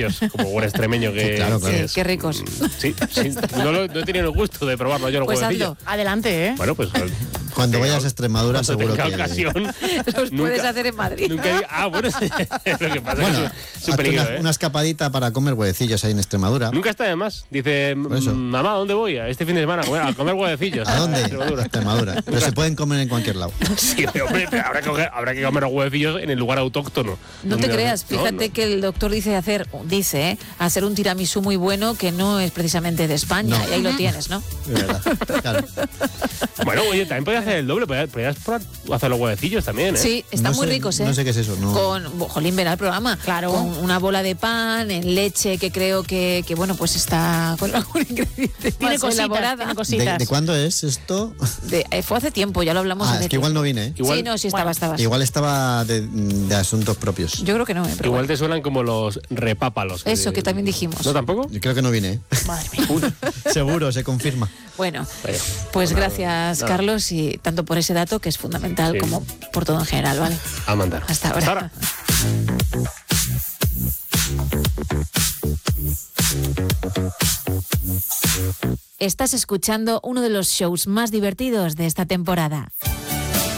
huevecillos, como buen extremeño que Sí, claro. Sí, qué ricos. Sí, no he tenido el gusto de probarlo yo los Pues huevecillos. hazlo. Adelante, ¿eh? Bueno, pues Cuando vayas a Extremadura cuando seguro tenga que... ocasión. Los puedes hacer en Madrid. Bueno, lo que pasa Bueno, es que es un hazte peligro, una escapadita para comer huevecillos ahí en Extremadura. Nunca está de más. Dice, Por eso. mamá, ¿a dónde voy? Este fin de semana a comer huevecillos. ¿A dónde? Extremadura. Extremadura. Pero se pueden comer en cualquier lado. Sí, hombre, pero habrá que comer los huevecillos en el lugar autóctono. No te creas, fíjate No. que el doctor dice hacer un tiramisú muy bueno que no es precisamente de España. No. Y ahí lo tienes, ¿no? De verdad. Claro. Bueno, oye, también podías hacer el doble. Podías probar hacer los huevecillos también, ¿eh? Sí, están No muy sé- ricos, ¿eh? No sé qué es eso. No. Jolín, verá el programa. Claro. Con una bola de pan, en leche, que creo que bueno, pues está con algún ingrediente Tiene más cositas, elaborada. tiene cositas. ¿De cuándo es esto? Fue hace tiempo, ya lo hablamos hace Es que tiempo. igual no vine, ¿eh? Igual- Sí, no, sí estabas. Igual estaba de asuntos propios. Yo creo que no, pero Igual bueno. te suenan como los repápalos. Eso que también dijimos. ¿No tampoco? Yo creo que no vine, ¿eh? Madre mía. Seguro, se confirma. Bueno, Bueno, pues nada, gracias, nada. Carlos, y tanto por ese dato que es fundamental Sí. como por todo en general, ¿vale? A mandar. Hasta ahora. Estás escuchando uno de los shows más divertidos de esta temporada.